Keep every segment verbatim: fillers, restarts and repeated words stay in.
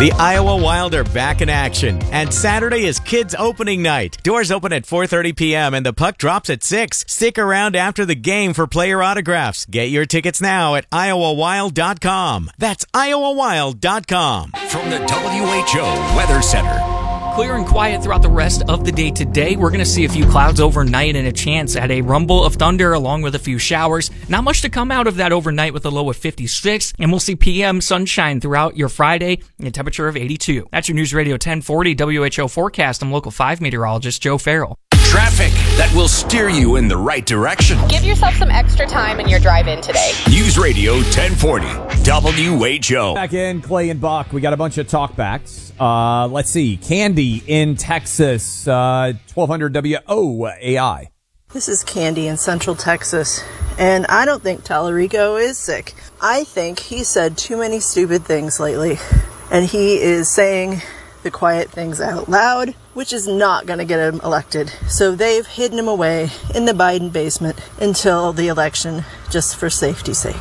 The Iowa Wild are back in action, and Saturday is kids' opening night. Doors open at four thirty p.m. and the puck drops at six. Stick around after the game for player autographs. Get your tickets now at iowa wild dot com. That's iowa wild dot com. From the W H O Weather Center. Clear and quiet throughout the rest of the day today. We're going to see a few clouds overnight and a chance at a rumble of thunder along with a few showers. Not much to come out of that overnight with a low of fifty-six. And we'll see P M sunshine throughout your Friday and a temperature of eighty-two. That's your News Radio ten forty W H O forecast. I'm Local five meteorologist Joe Farrell. Traffic that will steer you in the right direction. Give yourself some extra time in your drive-in today. News Radio ten forty W H O. Back in, Clay and Buck. We got a bunch of talkbacks. Uh, let's see. Candy in Texas, uh, twelve hundred W O A I. This is Candy in Central Texas, and I don't think Tallarico is sick. I think he said too many stupid things lately, and he is saying the quiet things out loud, which is not going to get him elected. So they've hidden him away in the Biden basement until the election, just for safety's sake.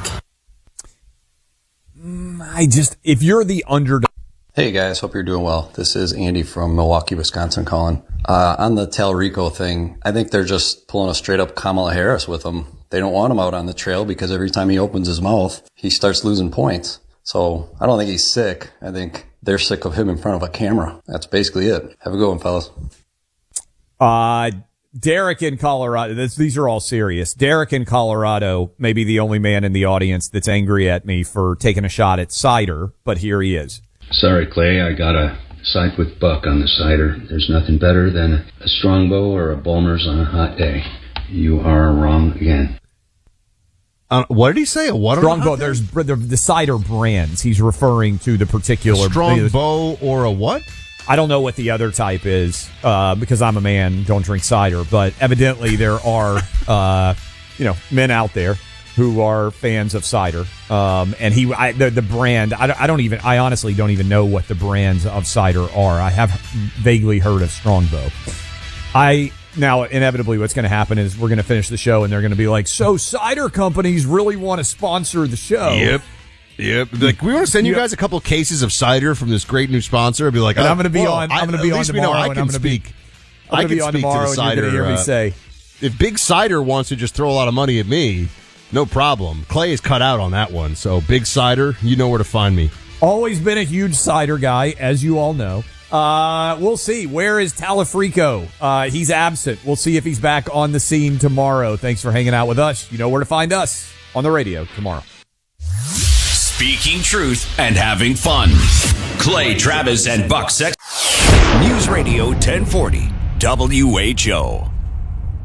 I just, if you're the underdog. Hey guys, hope you're doing well. This is Andy from Milwaukee, Wisconsin calling. Uh, on the Tallarico thing, I think they're just pulling a straight up Kamala Harris with him. They don't want him out on the trail because every time he opens his mouth, he starts losing points. So I don't think he's sick. I think they're sick of him in front of a camera. That's basically it. Have a good one, fellas. Uh, Derek in Colorado. This, these are all serious. Derek in Colorado may be the only man in the audience that's angry at me for taking a shot at cider, but here he is. Sorry, Clay. I got to side with Buck on the cider. There's nothing better than a Strongbow or a Bulmers on a hot day. You are wrong again. Uh, what did he say? A what? Strongbow. There's the, the cider brands. He's referring to the particular Strongbow or a what? I don't know what the other type is uh, because I'm a man, don't drink cider. But evidently there are, uh, you know, men out there who are fans of cider. Um, and he, I, the, the brand, I, I don't even, I honestly don't even know what the brands of cider are. I have vaguely heard of Strongbow. I. Now, inevitably, what's going to happen is we're going to finish the show, and they're going to be like, so cider companies really want to sponsor the show. Yep. Yep. Like, we want to send you yep. guys a couple of cases of cider from this great new sponsor. I'll be like, and oh, I'm going to be well, on. I'm going to be on tomorrow. I and can I'm gonna speak. Be, I'm I can can be on speak tomorrow, to the cider. And you're going to hear me uh, say, if Big Cider wants to just throw a lot of money at me, no problem. Clay is cut out on that one. So, Big Cider, you know where to find me. Always been a huge cider guy, as you all know. Uh, we'll see. Where is Tallarico? Uh, he's absent. We'll see if he's back on the scene tomorrow. Thanks for hanging out with us. You know where to find us on the radio tomorrow. Speaking truth and having fun. Clay Travis and Buck Sex. News Radio ten forty W H O.